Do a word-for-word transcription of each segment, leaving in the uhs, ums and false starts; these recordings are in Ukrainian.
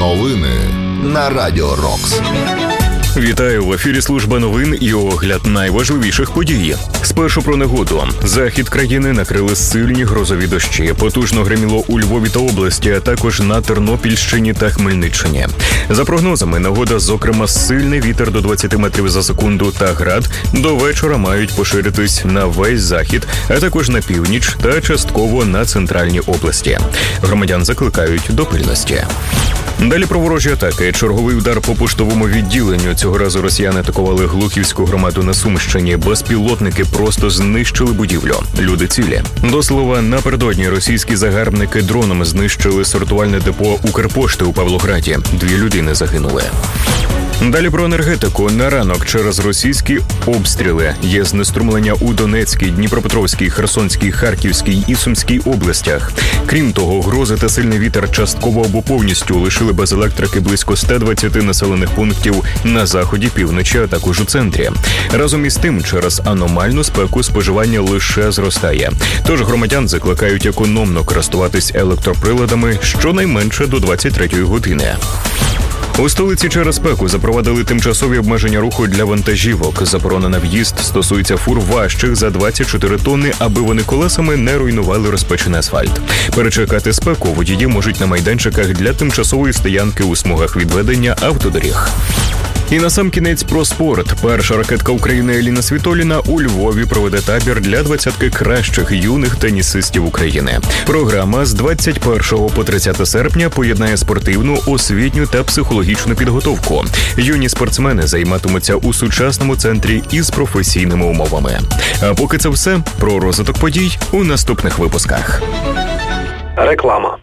Новини на Радіо Рокс. Вітаю, в ефірі служба новин і огляд найважливіших подій. Спершу про негоду. Захід країни накрили сильні грозові дощі. Потужно гриміло у Львові та області, а також на Тернопільщині та Хмельниччині. За прогнозами, негода, зокрема, сильний вітер до двадцять метрів за секунду та град до вечора мають поширитись на весь захід, а також на північ та частково на центральній області. Громадян закликають до пильності. Далі про ворожі атаки. Черговий удар по поштовому відділенню. Цього разу росіяни атакували Глухівську громаду на Сумщині. Безпілотники просто знищили будівлю. Люди цілі. До слова, напередодні російські загарбники дроном знищили сортувальне депо Укрпошти у Павлограді. Дві людини загинули. Далі про енергетику. На ранок через російські обстріли є знеструмлення у Донецькій, Дніпропетровській, Херсонській, Харківській і Сумській областях. Крім того, грози та сильний вітер частково або повністю лишили без електрики близько сто двадцять населених пунктів на заході, півночі, а також у центрі. Разом із тим, через аномальну спеку споживання лише зростає. Тож громадян закликають економно користуватись електроприладами щонайменше до двадцять третьої години. У столиці через спеку запровадили тимчасові обмеження руху для вантажівок. Заборонена в'їзд стосується фур важчих за двадцять чотири тонни, аби вони колесами не руйнували розпечений асфальт. Перечекати спеку водії можуть на майданчиках для тимчасової стоянки у смугах відведення автодоріг. І насамкінець про спорт. Перша ракетка України Еліна Світоліна у Львові проведе табір для двадцятки кращих юних тенісистів України. Програма з двадцять першого по тридцяте серпня поєднає спортивну, освітню та психологічну підготовку. Юні спортсмени займатимуться у сучасному центрі із професійними умовами. А поки це все, про розвиток подій у наступних випусках. Реклама.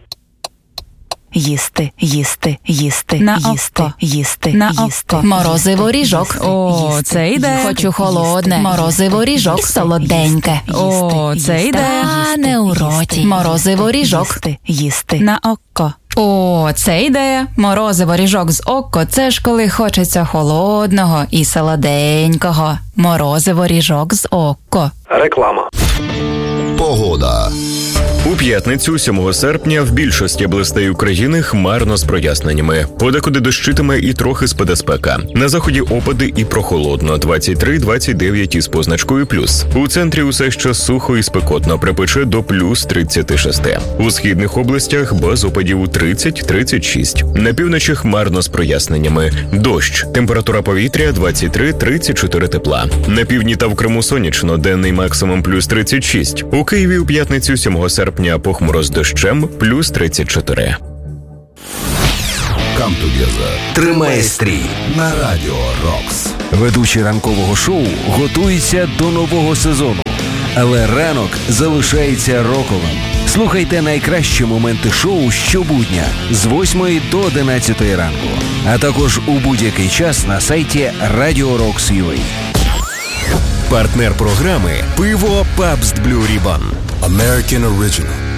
Їсти, їсти, їсти, на їсти, око. їсти, на їсти. око. Морозиво ріжок. О, їсти, це йде. Хочу холодне. Морозиво ріжок. Солоденьке. О, це йде. А не у роті. Морозиво ріжок. Їсти, їсти. На око. О, це ідея. Морозиво ріжок з око. Це ж коли хочеться холодного і солоденького. Морозиво ріжок з око. Реклама. Погода. У п'ятницю, сьомого серпня, в більшості областей України хмарно з проясненнями. Подекуди дощитиме і трохи спаде спека. На заході опади і прохолодно – двадцять три - двадцять дев'ять із позначкою плюс. У центрі усе ще сухо і спекотно, припече до плюс тридцять шість. У східних областях без опадів тридцять - тридцять шість. На півночі хмарно з проясненнями. Дощ. Температура повітря двадцять три - тридцять чотири тепла. На півдні та в Криму сонячно, денний максимум плюс тридцять шість. У Києві у п'ятницю, сьомого серпня, похмуро з дощем, плюс тридцять чотири. Come together. Тримає стрій на Радіо Рокс. Ведучий ранкового шоу готується до нового сезону, але ранок залишається роковим. Слухайте найкращі моменти шоу щобудня з восьмої до одинадцятої ранку, а також у будь-який час на сайті радіо рокс крапка ю а. Партнер програми «Пиво Пабст Блю Рібан». American Original.